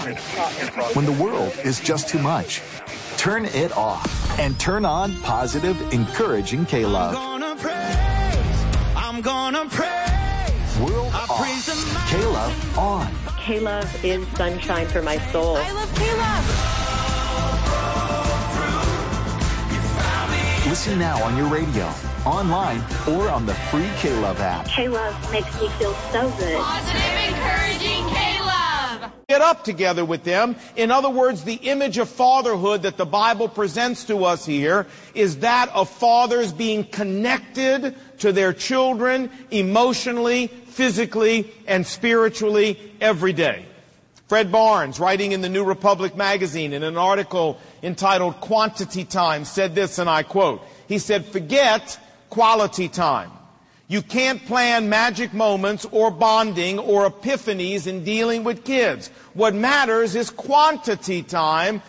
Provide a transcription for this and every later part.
When the world is just too much, turn it off and turn on positive, encouraging K-Love. I'm gonna praise. World off. K-Love on. K-Love is sunshine for my soul. I love K-Love. Listen now on your radio, online, or on the free K-Love app. K-Love makes me feel so good. Positive, encouraging K-Love. Get up together with them. In other words, the image of fatherhood that the Bible presents to us here is that of fathers being connected to their children emotionally, physically, and spiritually every day. Fred Barnes, writing in the New Republic magazine in an article entitled Quantity Time, said this, and I quote, he said, "Forget quality time. You can't plan magic moments or bonding or epiphanies in dealing with kids. What matters is quantity time.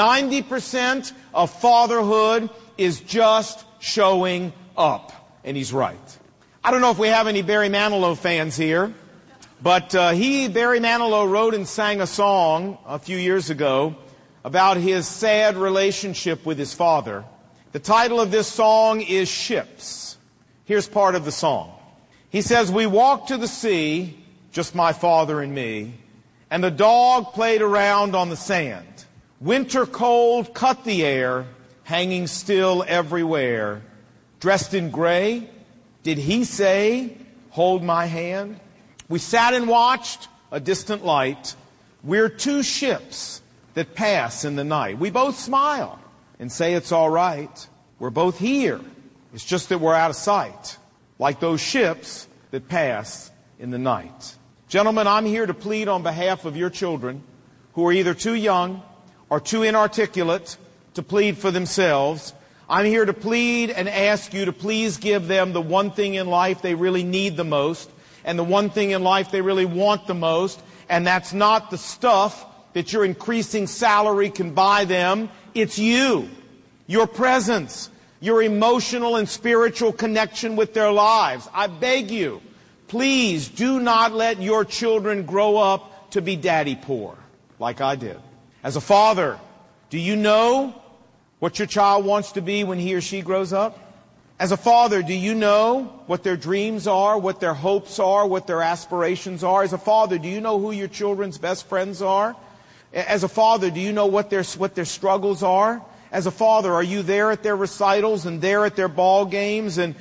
90% of fatherhood is just showing up." And he's right. I don't know if we have any Barry Manilow fans here, but Barry Manilow, wrote and sang a song a few years ago about his sad relationship with his father. The title of this song is Ships. Here's part of the song. He says, "We walked to the sea, just my father and me, and the dog played around on the sand. Winter cold cut the air, hanging still everywhere. Dressed in gray, did he say, 'Hold my hand'? We sat and watched a distant light. We're two ships that pass in the night. We both smile and say it's all right. We're both here. It's just that we're out of sight, like those ships that pass in the night." Gentlemen, I'm here to plead on behalf of your children who are either too young or too inarticulate to plead for themselves. I'm here to plead and ask you to please give them the one thing in life they really need the most, and the one thing in life they really want the most, and that's not the stuff that your increasing salary can buy them. It's you, your presence, your emotional and spiritual connection with their lives. I beg you, please do not let your children grow up to be daddy poor, like I did. As a father, do you know what your child wants to be when he or she grows up? As a father, do you know what their dreams are, what their hopes are, what their aspirations are? As a father, do you know who your children's best friends are? As a father, do you know what their struggles are? As a father, are you there at their recitals and there at their ball games? And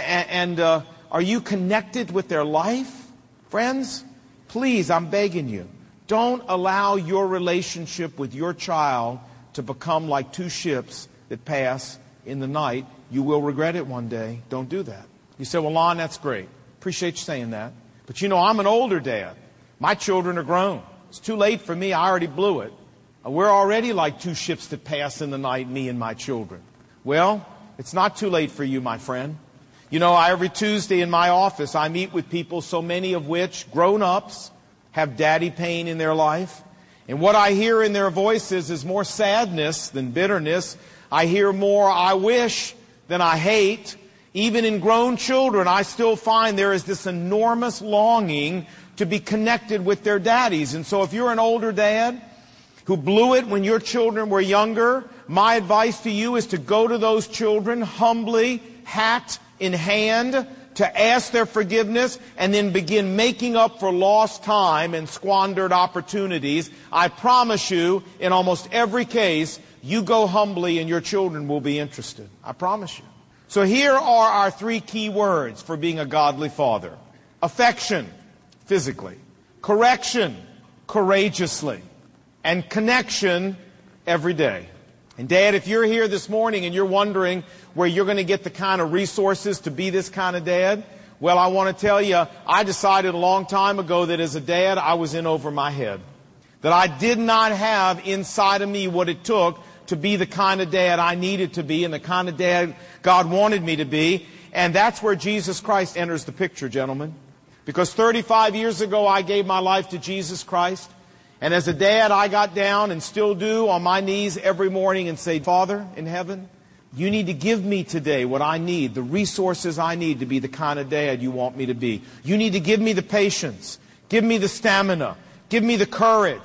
are you connected with their life? Friends, please, I'm begging you, don't allow your relationship with your child to become like two ships that pass in the night. You will regret it one day. Don't do that. You say, "Well, Lon, that's great. Appreciate you saying that. But you know, I'm an older dad. My children are grown. It's too late for me. I already blew it. We're already like two ships that pass in the night, me and my children." Well, it's not too late for you, my friend. You know, every Tuesday in my office, I meet with people, so many of which, grown-ups, have daddy pain in their life. And what I hear in their voices is more sadness than bitterness. I hear more "I wish" than "I hate." Even in grown children, I still find there is this enormous longing to be connected with their daddies. And so if you're an older dad who blew it when your children were younger, my advice to you is to go to those children humbly, hat in hand, to ask their forgiveness, and then begin making up for lost time and squandered opportunities. I promise you, in almost every case, you go humbly and your children will be interested. I promise you. So here are our three key words for being a godly father. Affection, physically. Correction, courageously. And connection, every day. And Dad, if you're here this morning and you're wondering where you're going to get the kind of resources to be this kind of dad, well, I want to tell you, I decided a long time ago that as a dad, I was in over my head. That I did not have inside of me what it took to be the kind of dad I needed to be and the kind of dad God wanted me to be. And that's where Jesus Christ enters the picture, gentlemen. Because 35 years ago, I gave my life to Jesus Christ. And as a dad, I got down and still do on my knees every morning and say, "Father in heaven, you need to give me today what I need, the resources I need to be the kind of dad you want me to be. You need to give me the patience, give me the stamina, give me the courage,